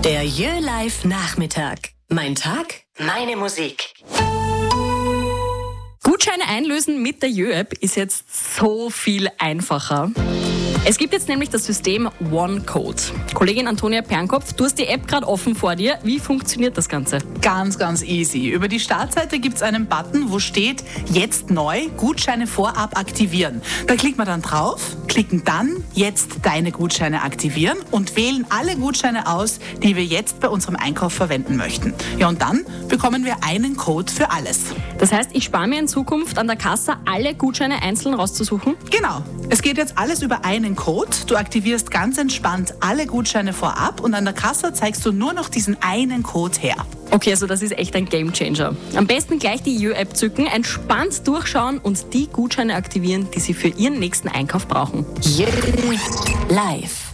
Der Jö-Live Nachmittag. Mein Tag, meine Musik. Gutscheine einlösen mit der Jö-App ist jetzt so viel einfacher. Es gibt jetzt nämlich das System OneCode. Kollegin Antonia Pernkopf, du hast die App gerade offen vor dir. Wie funktioniert das Ganze? Ganz, ganz easy. Über die Startseite gibt es einen Button, wo steht jetzt neu, Gutscheine vorab aktivieren. Da klicken wir dann drauf, klicken dann jetzt deine Gutscheine aktivieren und wählen alle Gutscheine aus, die wir jetzt bei unserem Einkauf verwenden möchten. Ja, und dann bekommen wir einen Code für alles. Das heißt, ich spare mir in Zukunft an der Kasse alle Gutscheine einzeln rauszusuchen? Genau. Es geht jetzt alles über einen Code. Du aktivierst ganz entspannt alle Gutscheine vorab und an der Kasse zeigst du nur noch diesen einen Code her. Okay, also das ist echt ein Gamechanger. Am besten gleich die Jö-App zücken, entspannt durchschauen und die Gutscheine aktivieren, die Sie für Ihren nächsten Einkauf brauchen. Jö-Live.